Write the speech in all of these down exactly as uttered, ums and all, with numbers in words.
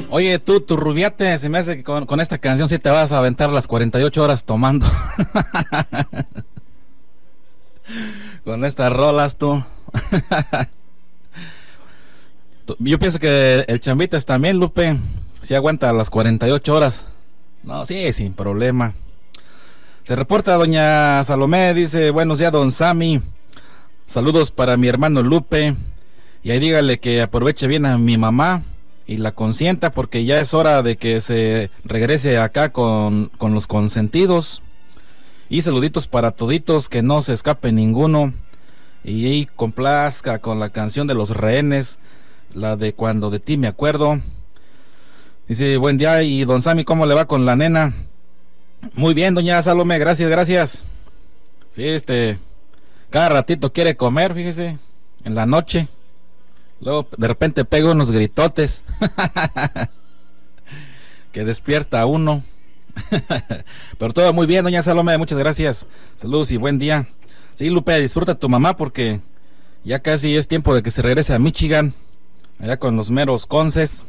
Oye, tú, tu rubiate, se me hace que con, con esta canción sí te vas a aventar las cuarenta y ocho horas tomando. Con estas rolas, tú. Yo pienso que el Chambitas también, Lupe, sí aguanta las cuarenta y ocho horas. No, sí, sin problema. Se reporta doña Salomé, dice, buenos días, don Sammy. Saludos para mi hermano Lupe. Y ahí dígale que aproveche bien a mi mamá y la consienta porque ya es hora de que se regrese acá con, con los consentidos. Y saluditos para toditos, que no se escape ninguno. Y ahí complazca con la canción de los rehenes, la de Cuando de ti me acuerdo. Dice, buen día, y don Sammy, ¿cómo le va con la nena? Muy bien, doña Salomé, gracias, gracias. Sí, este, cada ratito quiere comer, fíjese, en la noche. Luego de repente pega unos gritotes que despierta a uno. Pero todo muy bien, doña Salomé, muchas gracias. Saludos y buen día. Sí, Lupe, disfruta a tu mamá porque ya casi es tiempo de que se regrese a Michigan, allá con los meros conces.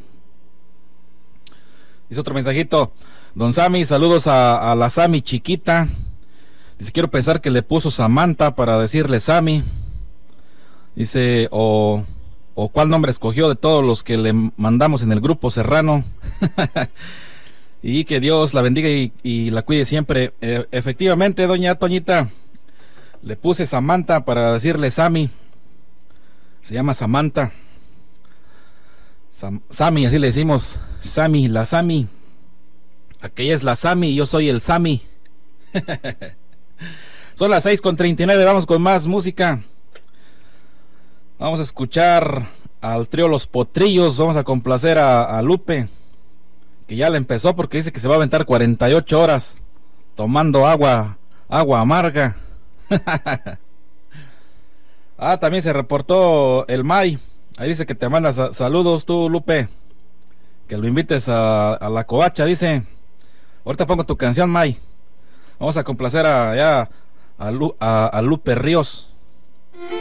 Dice otro mensajito, don Sammy, saludos a, a la Sammy chiquita. Dice, quiero pensar que le puso Samantha para decirle Sammy. Dice, o, o cuál nombre escogió de todos los que le mandamos en el grupo Serrano. Y que Dios la bendiga y, y la cuide siempre. E, efectivamente, doña Toñita, le puse Samantha para decirle Sammy. Se llama Samantha. Sam, Sammy, así le decimos. Sammy, la Sammy. Aquella es la Sammy, yo soy el Sammy. Son las seis con treinta y nueve, vamos con más música. Vamos a escuchar al trío Los Potrillos. Vamos a complacer a, a Lupe, que ya le empezó porque dice que se va a aventar cuarenta y ocho horas tomando agua, agua amarga. Ah, también se reportó el May. Ahí dice que te manda sa- saludos tú, Lupe. Que lo invites a, a la covacha, dice. Ahorita pongo tu canción, May. Vamos a complacer a, ya, a, Lu- a, a Lupe Ríos.